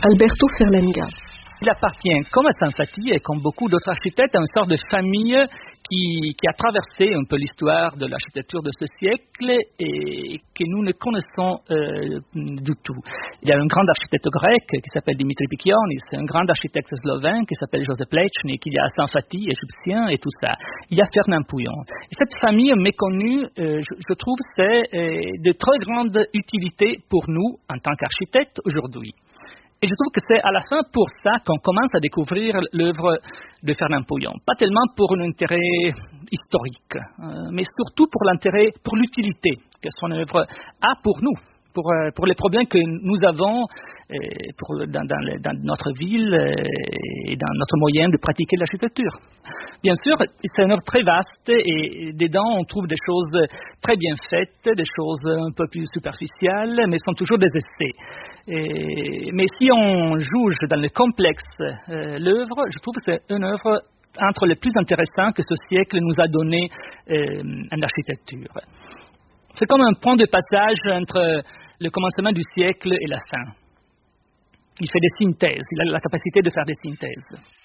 Alberto Ferlenga. Il appartient, comme à Sanfati et comme beaucoup d'autres architectes, à une sorte de famille qui a traversé un peu l'histoire de l'architecture de ce siècle et que nous ne connaissons du tout. Il y a un grand architecte grec qui s'appelle Dimitri Pikionis, un grand architecte slovène qui s'appelle Joseph Plečnik, il y a Sanfati, égyptien et tout ça. Il y a Fernand Pouillon. Et cette famille méconnue, je trouve, c'est de très grande utilité pour nous en tant qu'architectes aujourd'hui. Et je trouve que c'est à la fin pour ça qu'on commence à découvrir l'œuvre de Fernand Pouillon. Pas tellement pour un intérêt historique, mais surtout pour l'intérêt, pour l'utilité que son œuvre a pour nous, pour les problèmes que nous avons dans notre ville et dans notre moyen de pratiquer l'architecture. Bien sûr, c'est une œuvre très vaste et dedans on trouve des choses très bien faites, des choses un peu plus superficielles, mais sont toujours des essais. Mais si on juge dans le complexe l'œuvre, je trouve que c'est une œuvre entre les plus intéressantes que ce siècle nous a donné en architecture. C'est comme un point de passage entre le commencement du siècle et la fin. Il fait des synthèses, il a la capacité de faire des synthèses.